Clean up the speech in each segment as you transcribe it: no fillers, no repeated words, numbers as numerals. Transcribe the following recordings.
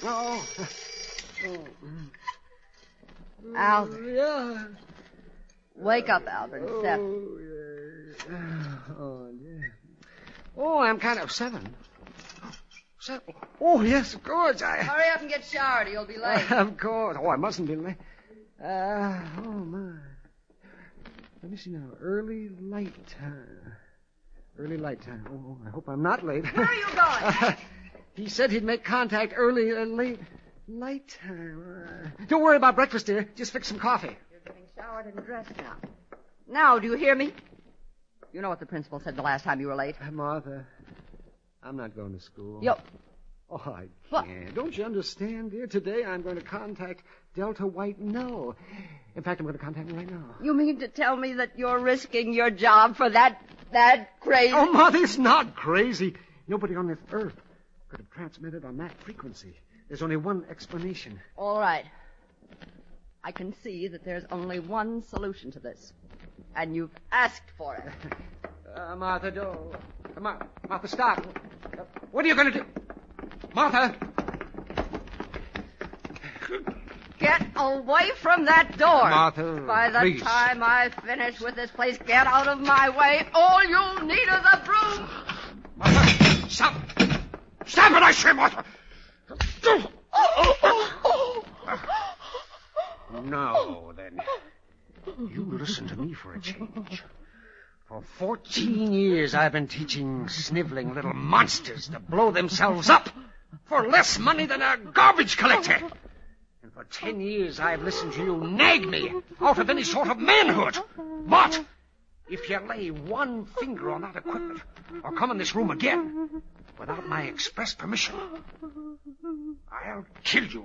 Oh. Albert. Yeah. Wake up, Albert. It's 7. Oh, yeah. Oh, yeah. Oh, I'm kind of 7. 7. Oh, yes, of course. Hurry up and get showered. You'll be late. Of course. Oh, I mustn't be late. Oh, my. Let me see now. Early light time. Early light time. Oh, I hope I'm not late. Where are you going? He said he'd make contact early, late, light time. Don't worry about breakfast, dear. Just fix some coffee. You're getting showered and dressed now. Now, do you hear me? You know what the principal said the last time you were late. Martha, I'm not going to school. Yo. Oh, I What? can't. Don't you understand, dear? Today I'm going to contact Delta White Null. In fact, I'm going to contact him right now. You mean to tell me that you're risking your job for that crazy... Oh, Martha, it's not crazy. Nobody on this earth could have transmitted on that frequency. There's only one explanation. All right. I can see that there's only one solution to this. And you've asked for it. Martha, don't. Martha, stop. What are you going to do? Martha! Get away from that door. Martha, By the please. time I finish with this place, get out of my way. All you'll need is a broom. Martha, stop! Stop it, I say, Martha! No, then. You listen to me for a change. For 14 years, I've been teaching sniveling little monsters to blow themselves up for less money than a garbage collector. And for 10 years, I've listened to you nag me out of any sort of manhood. But if you lay one finger on that equipment or come in this room again without my express permission, I'll kill you.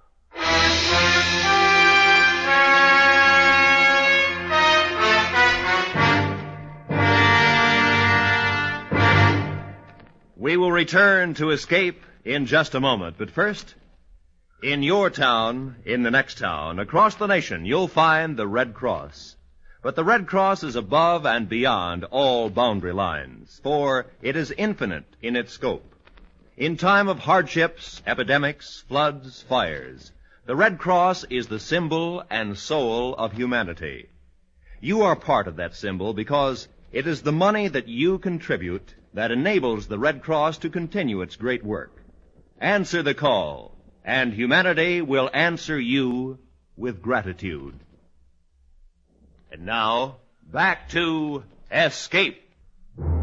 We will return to Escape in just a moment. But first, in your town, in the next town, across the nation, you'll find the Red Cross. But the Red Cross is above and beyond all boundary lines, for it is infinite in its scope. In time of hardships, epidemics, floods, fires, the Red Cross is the symbol and soul of humanity. You are part of that symbol because it is the money that you contribute that enables the Red Cross to continue its great work. Answer the call, and humanity will answer you with gratitude. And now, back to Escape.